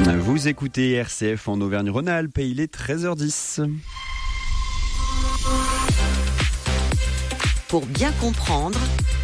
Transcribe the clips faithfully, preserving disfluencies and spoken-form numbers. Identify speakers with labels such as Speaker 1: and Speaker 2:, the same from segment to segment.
Speaker 1: Vous écoutez R C F en Auvergne-Rhône-Alpes et il est treize heures dix.
Speaker 2: Pour bien comprendre,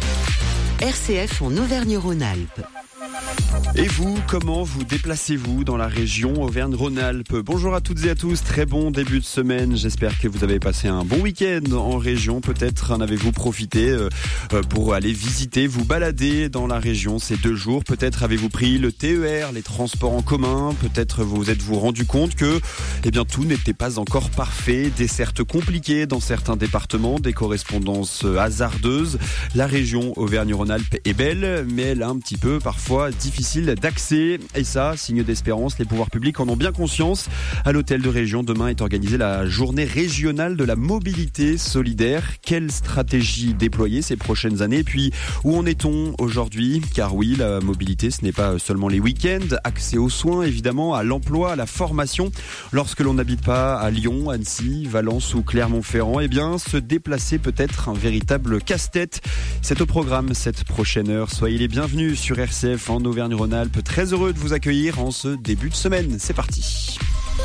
Speaker 2: R C F en Auvergne-Rhône-Alpes.
Speaker 1: Et vous, comment vous déplacez-vous dans la région Auvergne-Rhône-Alpes ? Bonjour à toutes et à tous, très bon début de semaine. J'espère que vous avez passé un bon week-end en région. Peut-être en avez-vous profité pour aller visiter, vous balader dans la région ces deux jours. Peut-être avez-vous pris le T E R, les transports en commun. Peut-être vous êtes-vous rendu compte que eh bien, tout n'était pas encore parfait. Dessertes compliquées dans certains départements, des correspondances hasardeuses. La région Auvergne-Rhône-Alpes est belle, mais elle a un petit peu parfois difficile d'accès, et ça, signe d'espérance, les pouvoirs publics en ont bien conscience. À l'hôtel de région, demain est organisée la journée régionale de la mobilité solidaire. Quelle stratégie déployer ces prochaines années ? Et puis, où en est-on aujourd'hui ? Car oui, la mobilité, ce n'est pas seulement les week-ends, accès aux soins, évidemment, à l'emploi, à la formation. Lorsque l'on n'habite pas à Lyon, Annecy, Valence ou Clermont-Ferrand, eh bien, se déplacer peut être un véritable casse-tête. C'est au programme cette prochaine heure. Soyez les bienvenus sur R C F en Auvergne-Rhône-Alpes. Très heureux de vous accueillir en ce début de semaine. C'est parti.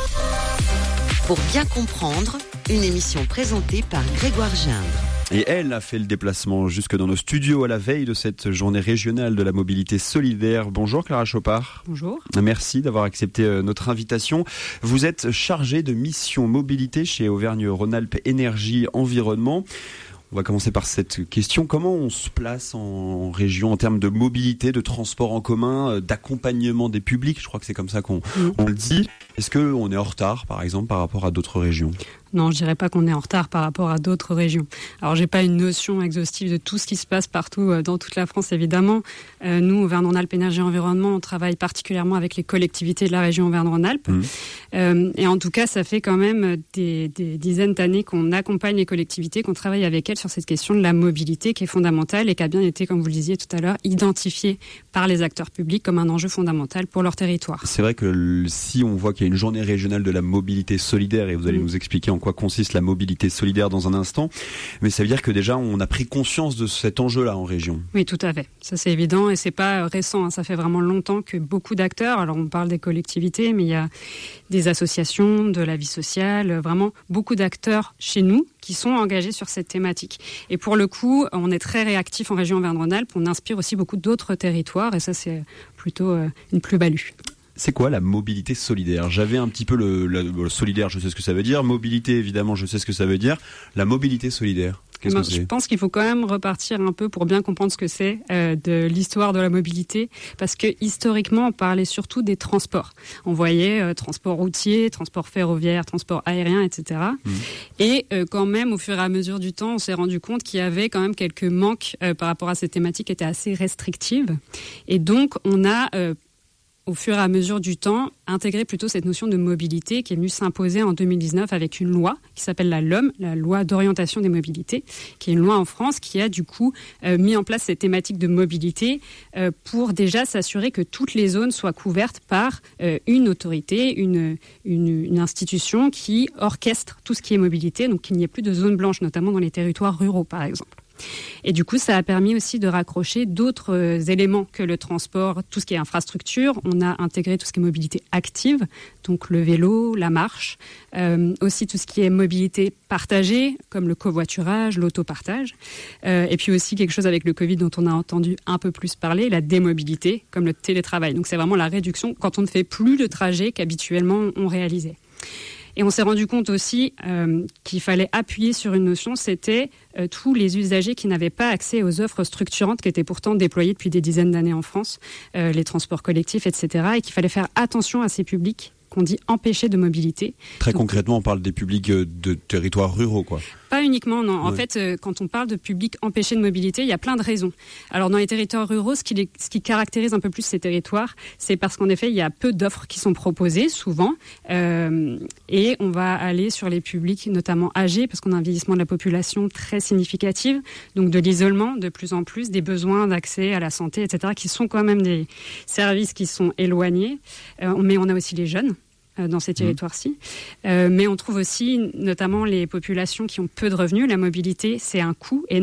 Speaker 2: Pour bien comprendre, une émission présentée par Grégoire Gindre.
Speaker 1: Et elle a fait le déplacement jusque dans nos studios à la veille de cette journée régionale de la mobilité solidaire. Bonjour Clara Chopard.
Speaker 3: Bonjour.
Speaker 1: Merci d'avoir accepté notre invitation. Vous êtes chargée de mission mobilité chez Auvergne-Rhône-Alpes Énergie Environnement. On va commencer par cette question. Comment on se place en région en termes de mobilité, de transport en commun, d'accompagnement des publics ? Je crois que c'est comme ça qu'on mmh. on le dit. Est-ce qu'on est en retard, par exemple, par rapport à d'autres régions ?
Speaker 3: Non, je dirais pas qu'on est en retard par rapport à d'autres régions. Alors, j'ai pas une notion exhaustive de tout ce qui se passe partout dans toute la France, évidemment. Euh, nous, Auvergne-Rhône-Alpes Énergie Environnement, on travaille particulièrement avec les collectivités de la région Auvergne-Rhône-Alpes. Mmh. Euh, et en tout cas, ça fait quand même des, des dizaines d'années qu'on accompagne les collectivités, qu'on travaille avec elles sur cette question de la mobilité qui est fondamentale et qui a bien été, comme vous le disiez tout à l'heure, identifiée par les acteurs publics comme un enjeu fondamental pour leur territoire.
Speaker 1: C'est vrai que si on voit qu'il y a une journée régionale de la mobilité solidaire, et vous allez mmh. nous expliquer en quoi consiste la mobilité solidaire dans un instant, mais ça veut dire que déjà on a pris conscience de cet enjeu-là en région.
Speaker 3: Oui, tout à fait. Ça c'est évident et c'est pas récent, hein. Ça fait vraiment longtemps que beaucoup d'acteurs, alors on parle des collectivités, mais il y a des associations, de la vie sociale, vraiment beaucoup d'acteurs chez nous qui sont engagés sur cette thématique. Et pour le coup, on est très réactif en région Auvergne-Rhône-Alpes, on inspire aussi beaucoup d'autres territoires et ça c'est plutôt euh, une plus-value.
Speaker 1: C'est quoi la mobilité solidaire ? J'avais un petit peu le, le, le solidaire, je sais ce que ça veut dire. Mobilité, évidemment, je sais ce que ça veut dire. La mobilité solidaire, qu'est-ce
Speaker 3: ben,
Speaker 1: que c'est ?
Speaker 3: Je pense qu'il faut quand même repartir un peu pour bien comprendre ce que c'est euh, de l'histoire de la mobilité. Parce que historiquement, on parlait surtout des transports. On voyait euh, transport routier, transport ferroviaire, transport aérien, et cetera. Mmh. Et euh, quand même, au fur et à mesure du temps, on s'est rendu compte qu'il y avait quand même quelques manques euh, par rapport à ces thématiques qui étaient assez restrictives. Et donc, on a... Euh, au fur et à mesure du temps, intégrer plutôt cette notion de mobilité qui est venue s'imposer en deux mille dix-neuf avec une loi qui s'appelle la L O M, la loi d'orientation des mobilités, qui est une loi en France qui a du coup euh, mis en place cette thématique de mobilité euh, pour déjà s'assurer que toutes les zones soient couvertes par euh, une autorité, une, une, une institution qui orchestre tout ce qui est mobilité, donc qu'il n'y ait plus de zones blanches, notamment dans les territoires ruraux par exemple. Et du coup, ça a permis aussi de raccrocher d'autres euh, éléments que le transport, tout ce qui est infrastructure. On a intégré tout ce qui est mobilité active, donc le vélo, la marche, euh, aussi tout ce qui est mobilité partagée, comme le covoiturage, l'autopartage, euh, et puis aussi quelque chose avec le Covid dont on a entendu un peu plus parler, la démobilité, comme le télétravail. Donc c'est vraiment la réduction quand on ne fait plus de trajets qu'habituellement on réalisait. Et on s'est rendu compte aussi euh, qu'il fallait appuyer sur une notion, c'était euh, tous les usagers qui n'avaient pas accès aux offres structurantes qui étaient pourtant déployées depuis des dizaines d'années en France, euh, les transports collectifs, et cetera, et qu'il fallait faire attention à ces publics qu'on dit empêchés de mobilité.
Speaker 1: Très
Speaker 3: Donc,
Speaker 1: concrètement, on parle des publics de territoires ruraux, quoi.
Speaker 3: Pas uniquement, non. En
Speaker 1: ouais.
Speaker 3: fait, euh, quand on parle de public empêché de mobilité, il y a plein de raisons. Alors, dans les territoires ruraux, ce qui, les, ce qui caractérise un peu plus ces territoires, c'est parce qu'en effet, il y a peu d'offres qui sont proposées, souvent. Euh, et on va aller sur les publics, notamment âgés, parce qu'on a un vieillissement de la population très significatif. Donc, de l'isolement, de plus en plus, des besoins d'accès à la santé, et cetera, qui sont quand même des services qui sont éloignés. Euh, mais on a aussi les jeunes dans ces territoires-ci. Euh, mais on trouve aussi notamment les populations qui ont peu de revenus. La mobilité, c'est un coût énorme.